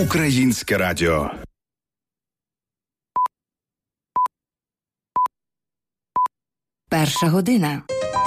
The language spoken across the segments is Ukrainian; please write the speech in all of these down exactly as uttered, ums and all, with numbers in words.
Українське радіо. Перша година.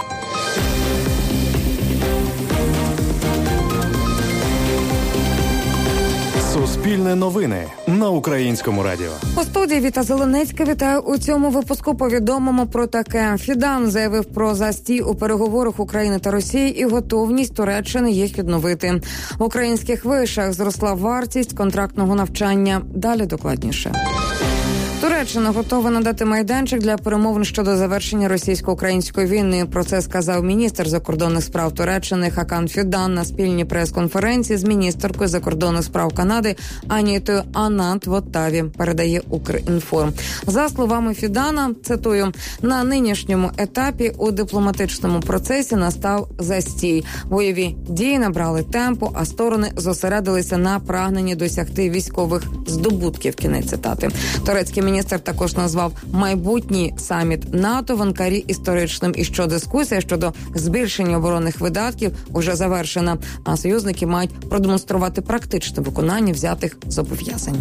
Суспільне новини на Українському радіо. У студії Віта Зеленецька. Вітаю. У цьому випуску повідомимо про таке. Фідан заявив про застій у переговорах України та Росії і готовність Туреччини їх відновити. В українських вишах зросла вартість контрактного навчання. Далі докладніше. Туреччина готова надати майданчик для перемовин щодо завершення російсько-української війни. Про це сказав міністр закордонних справ Туреччини Хакан Фідан на спільній прес-конференції з міністеркою закордонних справ Канади Анітою Анант в Оттаві, передає Укрінформ. За словами Фідана, цитую, на нинішньому етапі у дипломатичному процесі настав застій. Бойові дії набрали темпу, а сторони зосередилися на прагненні досягти військових здобутків. Кінець цитати. Турецький міністр також назвав майбутній саміт НАТО в Анкарі історичним, і що дискусія щодо збільшення оборонних видатків уже завершена, а союзники мають продемонструвати практичне виконання взятих зобов'язань.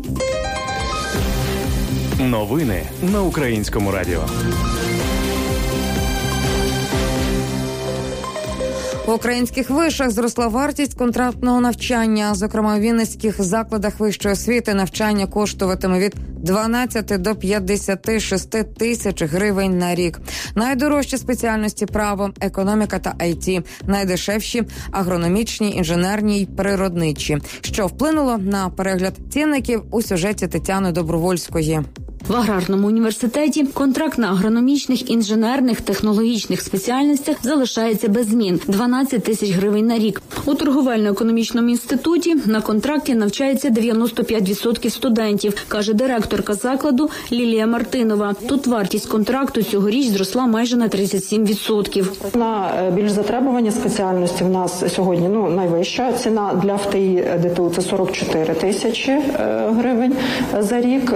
Новини на Українському радіо. В українських вишах зросла вартість контрактного навчання. Зокрема, у вінницьких закладах вищої освіти навчання коштуватиме від дванадцяти до п'ятдесяти шести тисяч гривень на рік. Найдорожчі спеціальності – право, економіка та ай ті. Найдешевші – агрономічні, інженерні й природничі. Що вплинуло на перегляд цінників у сюжеті Тетяни Добровольської. В аграрному університеті контракт на агрономічних, інженерних, технологічних спеціальностях залишається без змін – дванадцять тисяч гривень на рік. У торговельно-економічному інституті на контракті навчається дев'яносто п'ять відсотків студентів, каже директорка закладу Лілія Мартинова. Тут вартість контракту цьогоріч зросла майже на тридцять сім відсотків. На більш затребувані спеціальності в нас сьогодні ну, найвища ціна для еф те і ДТУ – це сорок чотири тисячі гривень за рік.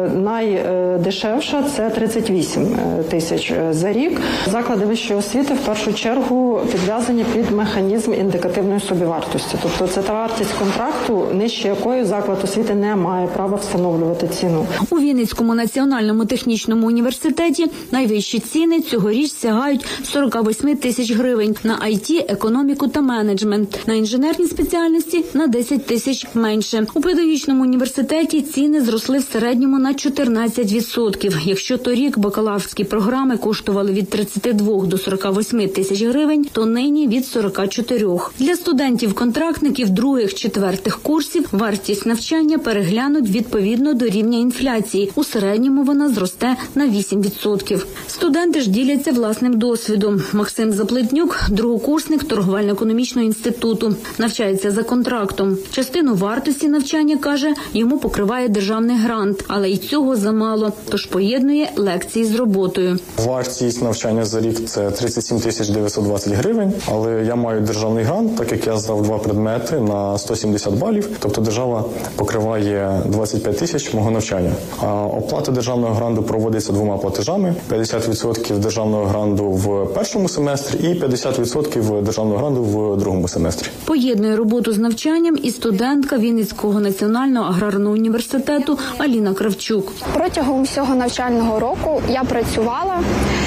Найдешевша – це тридцять вісім тисяч за рік. Заклади вищої освіти в першу чергу підв'язані під механізм індикативної собівартості. Тобто це та вартість контракту, нижче якої заклад освіти не має права встановлювати ціну. У Вінницькому національному технічному університеті найвищі ціни цьогоріч сягають сорок вісім тисяч гривень. На ай ті, економіку та менеджмент. На інженерні спеціальності на десять тисяч менше. У педагогічному університеті ціни зросли в середньому на чотирнадцять відсотків. Якщо торік бакалаврські програми коштували від тридцяти двох до сорока восьми тисяч гривень, то нині від сорока чотирьох. Для студентів-контрактників других-четвертих курсів вартість навчання переглянуть відповідно до рівня інфляції. У середньому вона зросте на вісім відсотків. Студенти ж діляться власним досвідом. Максим Заплетнюк – другокурсник торговельно-економічного інституту. Навчається за контрактом. Частину вартості навчання, каже, йому покриває державний грант, але й цього замало, тож поєднує лекції з роботою. Вартість навчання за рік – це тридцять сім тисяч дев'ятсот двадцять гривень, але я маю державний грант, так як я здав два предмети на сто сімдесят балів, тобто держава покриває двадцять п'ять тисяч мого навчання. А оплата державного гранту проводиться двома платежами – п'ятдесят відсотків державного гранту в першому семестрі і п'ятдесят відсотків державного гранту в другому семестрі. Поєднує роботу з навчанням і студентка Вінницького національного аграрного університету Аліна Кравчук. Протягом всього навчального року я працювала,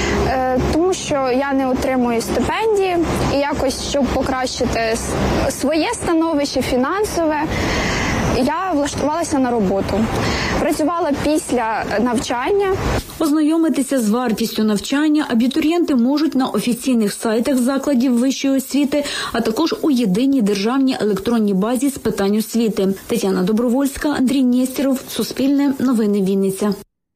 тому що я не отримую стипендії, і якось, щоб покращити своє становище фінансове, я влаштувалася на роботу. Працювала після навчання. Ознайомитися з вартістю навчання абітурієнти можуть на офіційних сайтах закладів вищої освіти, а також у єдиній державній електронній базі з питань освіти. Тетяна Добровольська, Андрій Нєстєров, Суспільне, Новини Вінниця.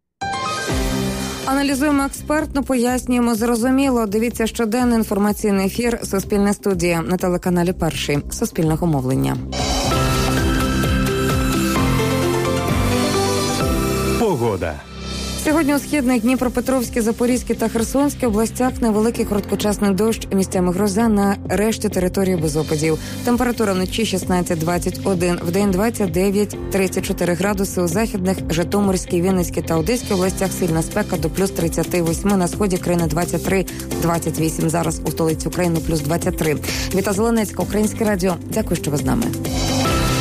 Аналізуємо експертно, пояснюємо зрозуміло. Дивіться щоденний інформаційний ефір «Суспільне студія» на телеканалі «Перший» Суспільного мовлення. Погода. Сьогодні у східних Дніпропетровській, Запорізькій та Херсонській областях невеликий короткочасний дощ, місцями гроза, на решті території без опадів. Температура вночі шістнадцять двадцять один, вдень двадцять дев'ять тридцять чотири градуси. У західних Житомирській, Вінницькій та Одеській областях сильна спека до плюс тридцять вісім, на сході країни двадцять три двадцять вісім. Зараз у столиці України плюс двадцять три. Віта Зеленецька, Українське радіо. Дякую, що ви з нами.